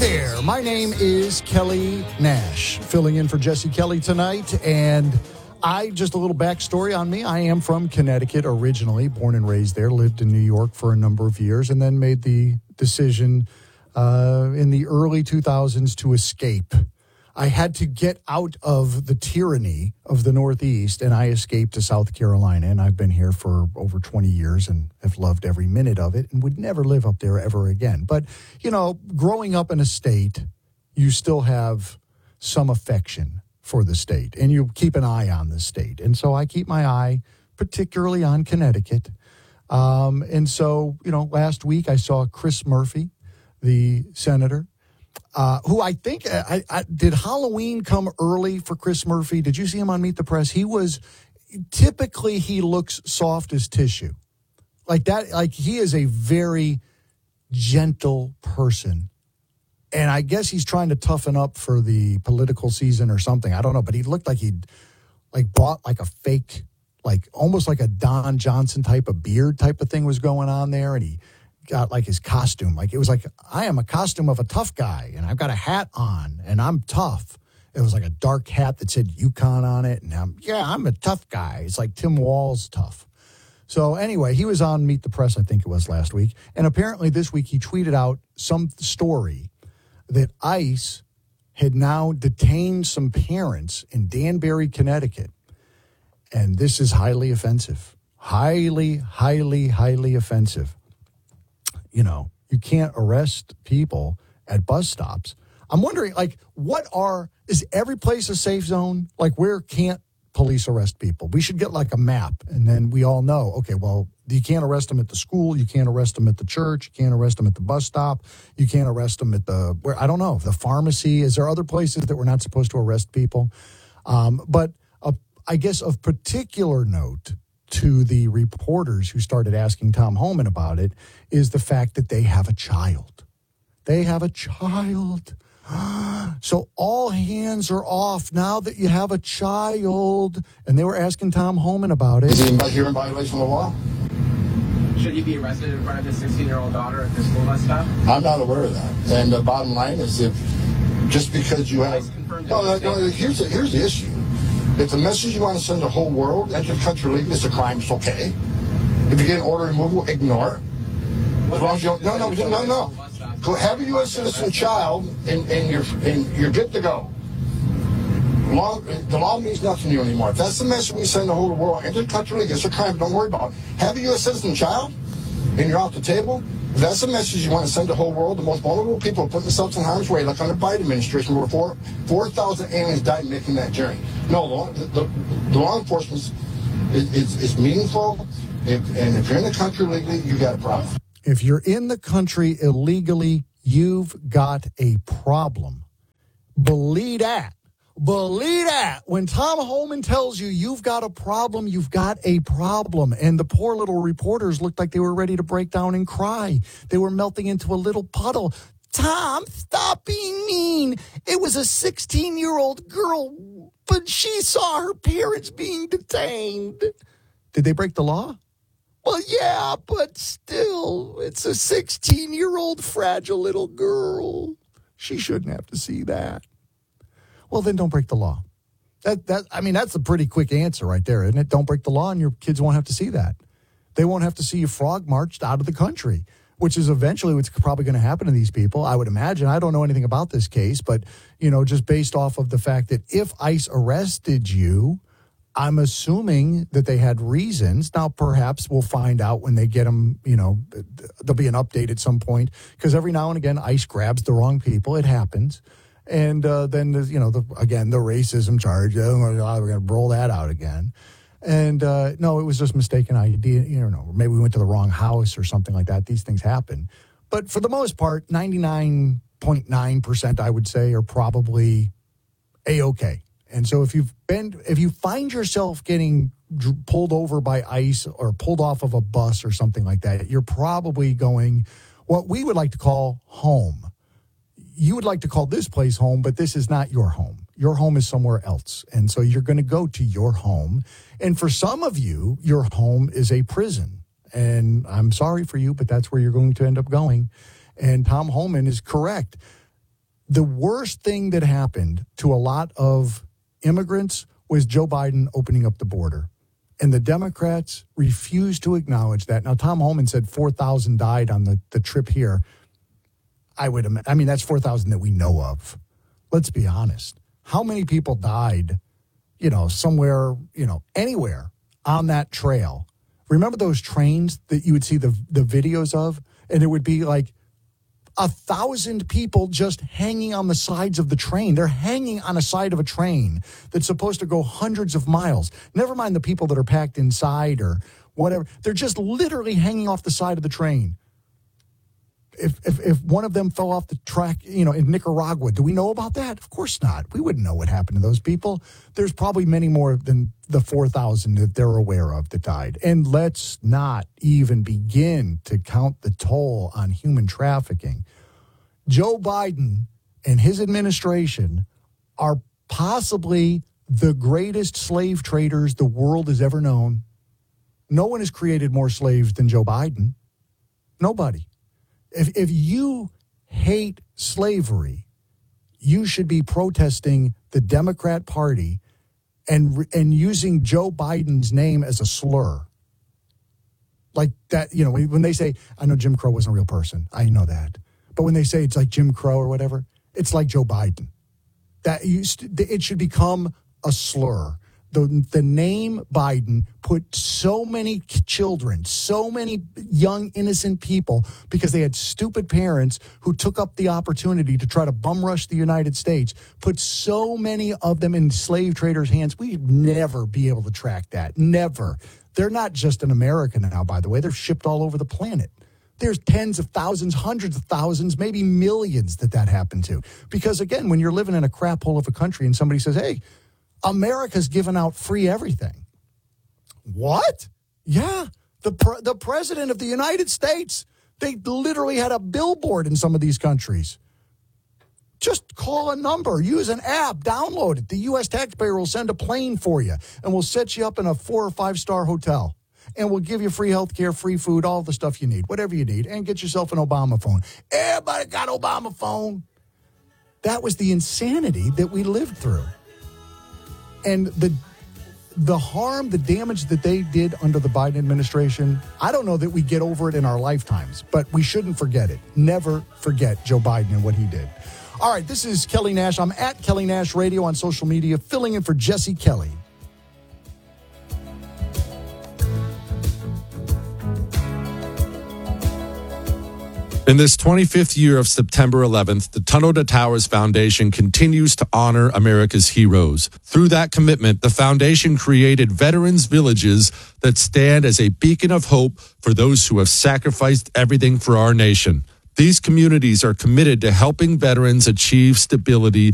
there. My name is Kelly Nash, filling in for Jesse Kelly tonight. And just a little backstory on me. I am from Connecticut originally, born and raised there, lived in New York for a number of years, and then made the decision in the early 2000s to escape. I had to get out of the tyranny of the Northeast, and I escaped to South Carolina. And I've been here for over 20 years and have loved every minute of it and would never live up there ever again. But, growing up in a state, you still have some affection for the state, and you keep an eye on the state. And so I keep my eye particularly on Connecticut. And so, last week I saw Chris Murphy, the senator, who I think, did Halloween come early for Chris Murphy? Did you see him on Meet the Press? Typically he looks soft as tissue. Like that, like he is a very gentle person. And I guess he's trying to toughen up for the political season or something. I don't know, but he looked like he'd bought a fake, almost like a Don Johnson type of beard type of thing was going on there. And he got his costume. It was I am a costume of a tough guy, and I've got a hat on, and I'm tough. It was a dark hat that said Yukon on it, and I'm a tough guy. It's like Tim Walz tough. So anyway, he was on Meet the Press, I think it was last week, and apparently this week he tweeted out some story that ICE had now detained some parents in Danbury, Connecticut, and this is highly offensive. Highly, highly, highly offensive. You can't arrest people at bus stops. I'm wondering, is every place a safe zone? Where can't police arrest people? We should get a map, and then we all know, okay, well, you can't arrest them at the school, you can't arrest them at the church, you can't arrest them at the bus stop, you can't arrest them at the pharmacy. Is there other places that we're not supposed to arrest people? But I guess of particular note to the reporters who started asking Tom Homan about it is the fact that they have a child. They have a child. So all hands are off now that you have a child. And they were asking Tom Homan about it. Is he here in violation of the law? Should he be arrested in front of his 16-year-old daughter at the school bus stop? I'm not aware of that. And the bottom line is just because you have... Here's the issue. If the message you want to send the whole world, enter the country legally, it's a crime, it's okay. If you get an order removal, ignore it. As long as you don't, no. Go have a U.S. citizen child, and you're good to go. The law means nothing to you anymore. If that's the message we send the whole world, enter the country legally, it's a crime, don't worry about it. Have a U.S. citizen child, and you're off the table. If that's the message you want to send the whole world, the most vulnerable people put themselves in harm's way, like under the Biden administration, where 4,000 aliens died making that journey. No, the law enforcement is meaningful, and if you're in the country legally, you got a problem. If you're in the country illegally, you've got a problem. Believe that. Believe that. When Tom Homan tells you you've got a problem, you've got a problem. And the poor little reporters looked like they were ready to break down and cry. They were melting into a little puddle. Tom, stop being mean. It was a 16-year-old girl, but she saw her parents being detained. Did they break the law? Well, yeah, but still, it's a 16-year-old fragile little girl. She shouldn't have to see that. Well, then don't break the law. That's a pretty quick answer right there, isn't it? Don't break the law, and your kids won't have to see that. They won't have to see you frog marched out of the country, which is eventually what's probably going to happen to these people, I would imagine. I don't know anything about this case, but, just based off of the fact that if ICE arrested you, I'm assuming that they had reasons. Now, perhaps we'll find out when they get them, there'll be an update at some point, because every now and again, ICE grabs the wrong people. It happens. And then, the racism charge. Oh, my God, we're going to roll that out again. And no, it was just mistaken ID. Maybe we went to the wrong house or something like that. These things happen. But for the most part, 99.9%, I would say, are probably A-okay. And so if you find yourself getting pulled over by ICE or pulled off of a bus or something like that, you're probably going what we would like to call home. You would like to call this place home, but this is not your home. Your home is somewhere else. And so you're going to go to your home. And for some of you, your home is a prison. And I'm sorry for you, but that's where you're going to end up going. And Tom Homan is correct. The worst thing that happened to a lot of immigrants was Joe Biden opening up the border. And the Democrats refused to acknowledge that. Now, Tom Homan said 4,000 died on the trip here. I mean, that's 4,000 that we know of. Let's be honest. How many people died, somewhere, anywhere on that trail? Remember those trains that you would see the videos of? And it would be like 1,000 people just hanging on the sides of the train. They're hanging on a side of a train that's supposed to go hundreds of miles. Never mind the people that are packed inside or whatever. They're just literally hanging off the side of the train. If one of them fell off the track, in Nicaragua, do we know about that? Of course not. We wouldn't know what happened to those people. There's probably many more than the 4,000 that they're aware of that died. And let's not even begin to count the toll on human trafficking. Joe Biden and his administration are possibly the greatest slave traders the world has ever known. No one has created more slaves than Joe Biden. Nobody. If you hate slavery, you should be protesting the Democrat Party and using Joe Biden's name as a slur. Like that, when they say, I know Jim Crow wasn't a real person. I know that. But when they say it's like Jim Crow or whatever, it's like Joe Biden. It should become a slur. The name Biden put so many children, so many young, innocent people, because they had stupid parents who took up the opportunity to try to bum rush the United States, put so many of them in slave traders' hands. We'd never be able to track that. Never. They're not just in America now, by the way. They're shipped all over the planet. There's tens of thousands, hundreds of thousands, maybe millions that happened to. Because, again, when you're living in a crap hole of a country and somebody says, hey, America's given out free everything. What? Yeah. The president of the United States, they literally had a billboard in some of these countries. Just call a number, use an app, download it. The U.S. taxpayer will send a plane for you, and we'll set you up in a 4 or 5 star hotel. And we'll give you free health care, free food, all the stuff you need, whatever you need, and get yourself an Obama phone. Everybody got Obama phone. That was the insanity that we lived through. And the harm, the damage that they did under the Biden administration, I don't know that we get over it in our lifetimes, but we shouldn't forget it. Never forget Joe Biden and what he did. All right, this is Kelly Nash. I'm at Kelly Nash Radio on social media, filling in for Jesse Kelly. In this 25th year of September 11th, the Tunnel to Towers Foundation continues to honor America's heroes. Through that commitment, the foundation created Veterans Villages that stand as a beacon of hope for those who have sacrificed everything for our nation. These communities are committed to helping veterans achieve stability